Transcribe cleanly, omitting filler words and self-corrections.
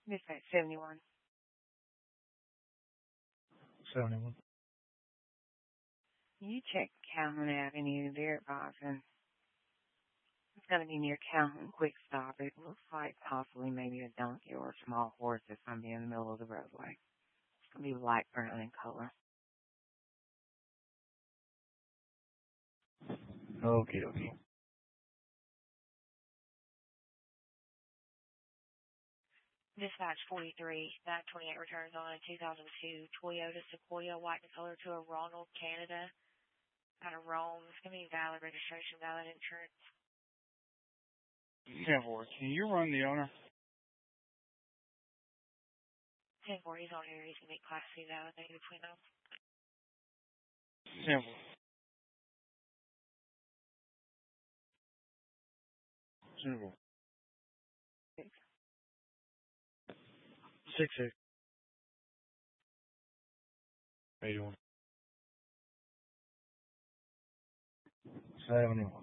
Dispatch 71. 71. You check Calhoun Avenue, Derek Boston. It's going to be near Calhoun Quick Stop. It looks like possibly maybe a donkey or a small horse that's going to be in the middle of the roadway. It's going to be light brown in color. Okay. Dispatch 43, 928 returns on a 2002 Toyota Sequoia white in color to a Ronald, Canada. Out of Rome. It's going to be valid registration, valid insurance. 10-4. Can you run the owner? 10-4, he's on here. He's going to be Class C validated between them. 10-4. 10-4. 6-6. 81. 71.